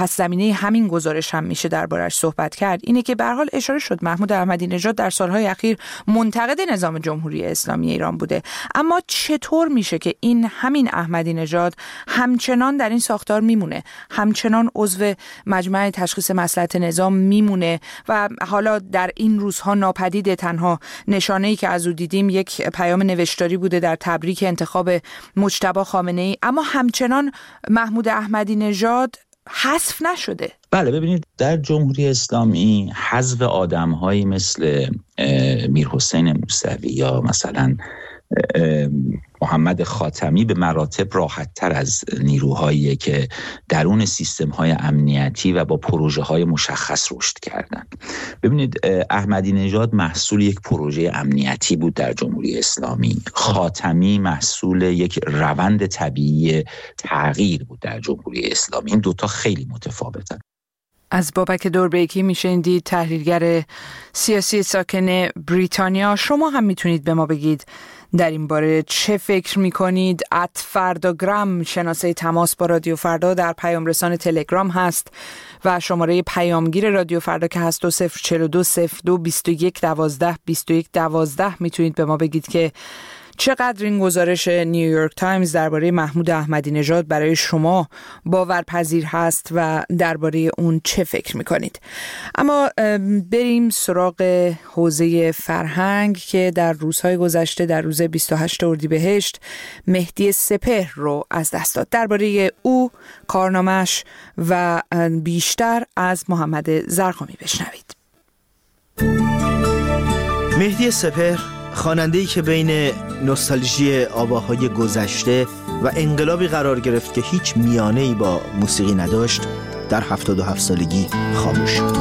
پس زمینه همین گزارش هم میشه دربارش صحبت کرد اینه که به هر حال اشاره شد محمود احمدی نژاد در سالهای اخیر منتقد نظام جمهوری اسلامی ایران بوده، اما چطور میشه که همین احمدی نژاد همچنان در این ساختار میمونه، همچنان عضو مجمع تشخیص مصلحت نظام میمونه و حالا در این روزها ناپدید؟ تنها نشانه‌ای که از او دیدیم یک پیام نوشتاری بوده در تبریک انتخاب مجتبی خامنه‌ای، اما همچنان محمود احمدی نژاد حذف نشده. بله، ببینید در جمهوری اسلامی حذف آدم‌هایی مثل میرحسین موسوی یا مثلا محمد خاتمی به مراتب راحت‌تر از نیروهایی که درون سیستم‌های امنیتی و با پروژه‌های مشخص رشد کردند. ببینید احمدی نژاد محصول یک پروژه امنیتی بود در جمهوری اسلامی، خاتمی محصول یک روند طبیعی تغییر بود در جمهوری اسلامی. این دوتا خیلی متفاوتن. از بابک دوربیکی میشنیدید، تحلیلگر سیاسی ساکن بریتانیا. شما هم میتونید به ما بگید در این باره چه فکر میکنید. @فرداگرام شناسه تماس با رادیو فردا در پیام رسان تلگرام هست و شماره پیامگیر رادیو فردا که هست 2042022112 میتونید به ما بگید که چقدر این گزارش نیویورک تایمز درباره محمود احمدی نژاد برای شما باورپذیر هست و درباره اون چه فکر میکنید. اما بریم سراغ حوزه فرهنگ که در روزهای گذشته در روز 28 اردیبهشت مهدی سپهر رو از دست داد. درباره او، کارنامه‌اش و بیشتر از محمد زرقامی بشنوید. مهدی سپهر، خواننده‌ای که بین نوستالژی آواهای گذشته و انقلابی قرار گرفت که هیچ میانه‌ای با موسیقی نداشت، در 77 سالگی خاموش شد.